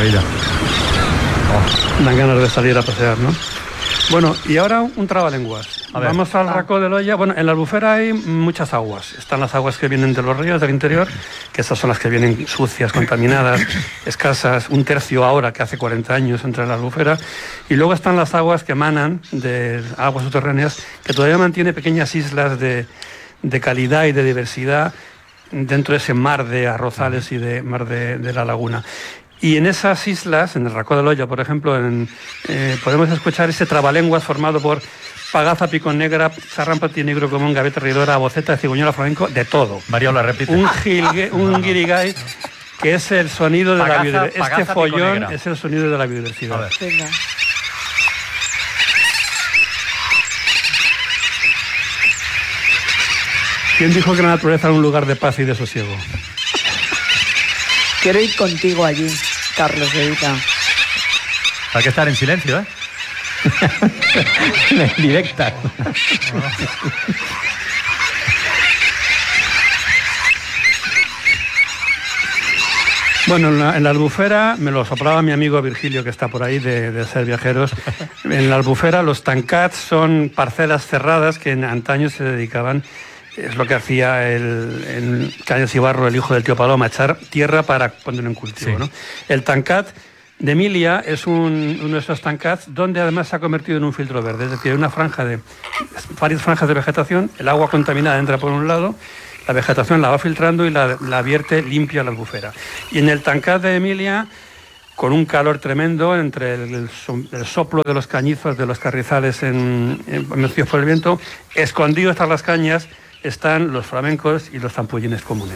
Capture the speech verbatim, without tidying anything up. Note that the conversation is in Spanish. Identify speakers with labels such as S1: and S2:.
S1: maravilla.
S2: Oh. Dan ganas de salir a pasear, ¿no? Bueno, y ahora un trabalenguas. Vamos al Racó de l'Olla. Bueno, en la Albufera hay muchas aguas. Están las aguas que vienen de los ríos del interior, que esas son las que vienen sucias, contaminadas, escasas, un tercio ahora que hace cuarenta años entre la Albufera. Y luego están las aguas que emanan de aguas subterráneas, que todavía mantiene pequeñas islas de, de calidad y de diversidad dentro de ese mar de arrozales y de mar de, de la laguna. Y en esas islas, en el Racó de l'Olla, por ejemplo, en, eh, podemos escuchar ese trabalenguas formado por pagaza, picón negra, sarrán patinegro común, gaveta ridora, boceta, cigüeñola, flamenco, de todo.
S1: Mario, la repite.
S2: Un, gilgue, un guirigay, que es el sonido de pagaza, la biodiversidad. Este pagaza, follón es el sonido de la biodiversidad. A ver. Venga. ¿Quién dijo que la naturaleza era un lugar de paz y de sosiego?
S3: Quiero ir contigo allí, Carlos Evita.
S1: Hay que estar en silencio, ¿eh?
S4: Directa.
S2: Bueno, en la, en la Albufera, me lo soplaba mi amigo Virgilio, que está por ahí, de, de Ser Viajeros. En la Albufera los tancats son parcelas cerradas que en antaño se dedicaban, es lo que hacía el, el Cañas Ibarro, el hijo del tío Paloma, echar tierra para ponerlo en cultivo, sí. ¿no? El tancat de Emilia es un, uno de esos tancats donde además se ha convertido en un filtro verde, es decir, una franja de, varias franjas de vegetación, el agua contaminada entra por un lado, la vegetación la va filtrando y la, la vierte limpia a la Albufera. Y en el tancat de Emilia, con un calor tremendo entre el, el, el soplo de los cañizos, de los carrizales en, en, mecidos por el viento, escondidos tras las cañas están los flamencos y los zampullines comunes.